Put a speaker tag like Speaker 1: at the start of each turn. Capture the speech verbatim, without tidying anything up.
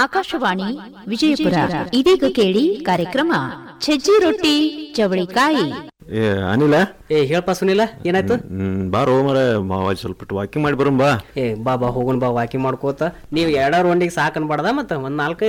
Speaker 1: ಆಕಾಶವಾಣಿ ವಿಜಯಪುರ. ಇದೀಗ ಕೇಳಿ ಕಾರ್ಯಕ್ರಮ ಸಜ್ಜಿ ರೊಟ್ಟಿ ಚವಳಿಕಾಯಿ.
Speaker 2: ಏ ಅನಿಲ,
Speaker 3: ಏ ಹೇಳಪ್ಪ ಸುನಿಲ, ಏನಾಯ್ತು?
Speaker 2: ಬಾರೋ ಮರ ಸ್ವಲ್ಪ ವಾಕಿಂಗ್ ಮಾಡಿ ಬರೋಣ ಬಾ.
Speaker 3: ಏ ಬಾ ಬಾ ಹೋಗೋಣ ಬಾ, ವಾಕಿಂಗ್ ಮಾಡ್ಕೋತ. ನೀವು ಎರಡ ರೌಂಡಿಗೆ ಸಾಕನ್ಬಾರ್ದ, ಮತ್ತ ಒಂದ್ ನಾಲ್ಕೈದು